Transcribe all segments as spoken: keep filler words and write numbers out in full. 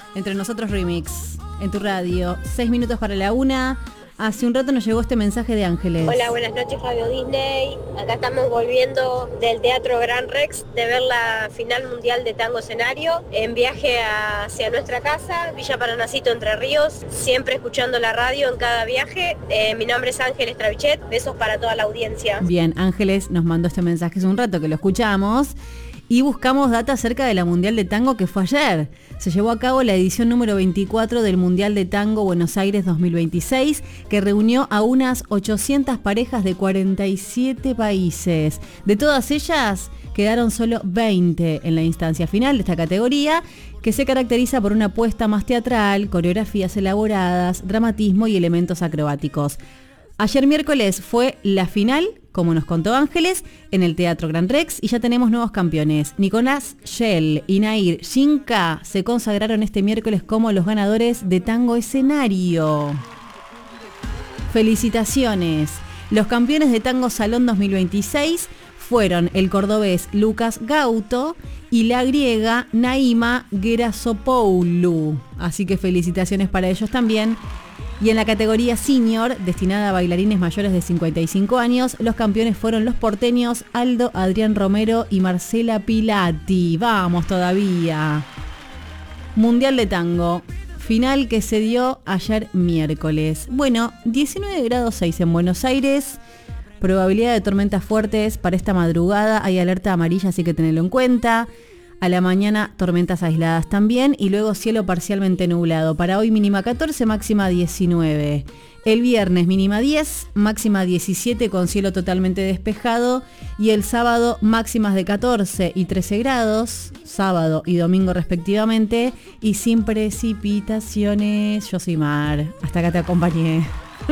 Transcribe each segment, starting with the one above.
Entre Nosotros Remix, en tu radio. Seis minutos para la una. Hace un rato nos llegó este mensaje de Ángeles. Hola, buenas noches, Fabio Disney. Acá estamos volviendo del Teatro Gran Rex de ver la final mundial de Tango Escenario en viaje hacia nuestra casa, Villa Paranacito, Entre Ríos, siempre escuchando la radio en cada viaje. Eh, mi nombre es Ángeles Travichet, besos para toda la audiencia. Bien, Ángeles nos mandó este mensaje hace un rato que lo escuchamos. Y buscamos data acerca de la Mundial de Tango que fue ayer. Se llevó a cabo la edición número veinticuatro del Mundial de Tango Buenos Aires dos mil veintiséis, que reunió a unas ochocientas parejas de cuarenta y siete países. De todas ellas, quedaron solo veinte en la instancia final de esta categoría, que se caracteriza por una apuesta más teatral, coreografías elaboradas, dramatismo y elementos acrobáticos. Ayer miércoles fue la final, como nos contó Ángeles, en el Teatro Gran Rex y ya tenemos nuevos campeones. Nicolás Shell y Nair Shinka se consagraron este miércoles como los ganadores de Tango Escenario. Felicitaciones. Los campeones de Tango Salón dos mil veintiséis fueron el cordobés Lucas Gauto y la griega Naima Gerasopoulou. Así que felicitaciones para ellos también. Y en la categoría senior, destinada a bailarines mayores de cincuenta y cinco años, los campeones fueron los porteños Aldo Adrián Romero y Marcela Pilati. ¡Vamos todavía! Mundial de Tango, final que se dio ayer miércoles. Bueno, diecinueve grados seis en Buenos Aires, probabilidad de tormentas fuertes para esta madrugada, hay alerta amarilla, así que tenedlo en cuenta. A la mañana tormentas aisladas también y luego cielo parcialmente nublado. Para hoy mínima catorce, máxima diecinueve. El viernes mínima diez, máxima diecisiete con cielo totalmente despejado. Y el sábado máximas de catorce y trece grados, sábado y domingo respectivamente. Y sin precipitaciones. Yo soy Mar, hasta acá te acompañé.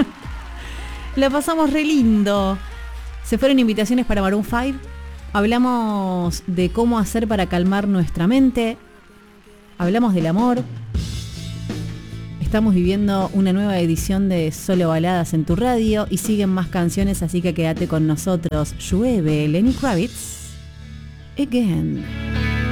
La pasamos re lindo. Se fueron invitaciones para Maroon cinco. Hablamos de cómo hacer para calmar nuestra mente. Hablamos del amor. Estamos viviendo una nueva edición de Solo Baladas en tu radio y siguen más canciones, así que quédate con nosotros. Llueve, Lenny Kravitz. Again.